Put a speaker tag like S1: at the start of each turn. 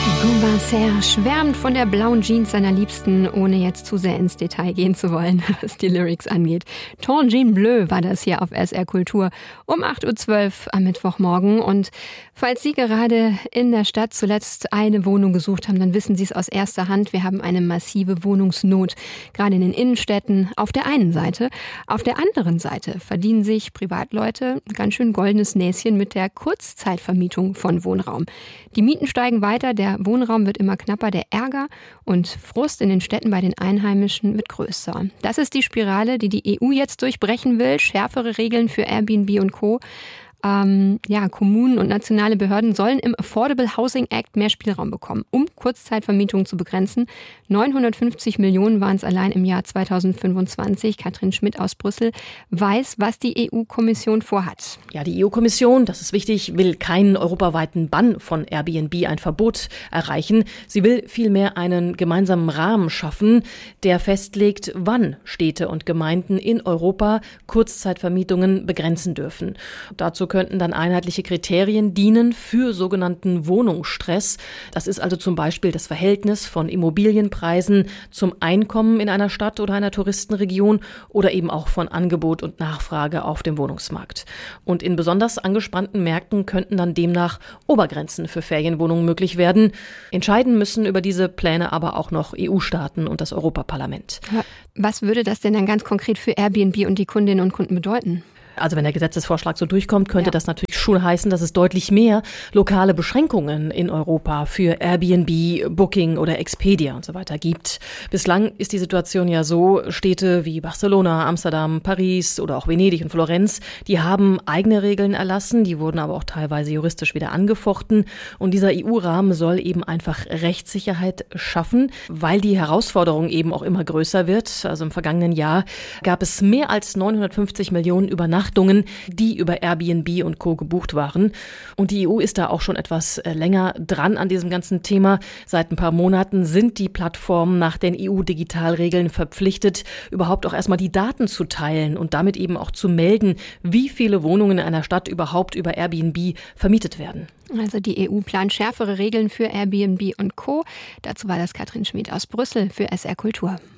S1: Gumbaser schwärmt von der blauen Jeans seiner Liebsten, ohne jetzt zu sehr ins Detail gehen zu wollen, was die Lyrics angeht. Tangine Bleu war das hier auf SR Kultur um 8.12 Uhr am Mittwochmorgen. Und falls Sie gerade in der Stadt zuletzt eine Wohnung gesucht haben, dann wissen Sie es aus erster Hand. Wir haben eine massive Wohnungsnot, gerade in den Innenstädten auf der einen Seite. Auf der anderen Seite verdienen sich Privatleute ein ganz schön goldenes Näschen mit der Kurzzeitvermietung von Wohnraum. Die Mieten steigen weiter, der Wohnraum wird immer knapper, der Ärger und Frust in den Städten bei den Einheimischen wird größer. Das ist die Spirale, die die EU jetzt durchbrechen will. Schärfere Regeln für Airbnb und Co. Kommunen und nationale Behörden sollen im Affordable Housing Act mehr Spielraum bekommen, um Kurzzeitvermietungen zu begrenzen. 950 Millionen waren es allein im Jahr 2025. Katrin Schmidt aus Brüssel weiß, was die EU-Kommission vorhat.
S2: Ja, die EU-Kommission, das ist wichtig, will keinen europaweiten Bann von Airbnb, ein Verbot erreichen. Sie will vielmehr einen gemeinsamen Rahmen schaffen, der festlegt, wann Städte und Gemeinden in Europa Kurzzeitvermietungen begrenzen dürfen. Dazu könnten dann einheitliche Kriterien dienen für sogenannten Wohnungsstress. Das ist also zum Beispiel das Verhältnis von Immobilienpreisen zum Einkommen in einer Stadt oder einer Touristenregion oder eben auch von Angebot und Nachfrage auf dem Wohnungsmarkt. Und in besonders angespannten Märkten könnten dann demnach Obergrenzen für Ferienwohnungen möglich werden. Entscheiden müssen über diese Pläne aber auch noch EU-Staaten und das Europaparlament.
S1: Was würde das denn dann ganz konkret für Airbnb und die Kundinnen und Kunden bedeuten?
S2: Also wenn der Gesetzesvorschlag so durchkommt, könnte das natürlich schon heißen, dass es deutlich mehr lokale Beschränkungen in Europa für Airbnb, Booking oder Expedia und so weiter gibt. Bislang ist die Situation ja so, Städte wie Barcelona, Amsterdam, Paris oder auch Venedig und Florenz, die haben eigene Regeln erlassen, die wurden aber auch teilweise juristisch wieder angefochten. Und dieser EU-Rahmen soll eben einfach Rechtssicherheit schaffen, weil die Herausforderung eben auch immer größer wird. Also im vergangenen Jahr gab es mehr als 950 Millionen Übernachtungen, die über Airbnb und Co. gebucht waren. Und die EU ist da auch schon etwas länger dran an diesem ganzen Thema. Seit ein paar Monaten sind die Plattformen nach den EU-Digitalregeln verpflichtet, überhaupt auch erstmal die Daten zu teilen und damit eben auch zu melden, wie viele Wohnungen in einer Stadt überhaupt über Airbnb vermietet werden.
S1: Also die EU plant schärfere Regeln für Airbnb und Co. Dazu war das Katrin Schmidt aus Brüssel für SR Kultur.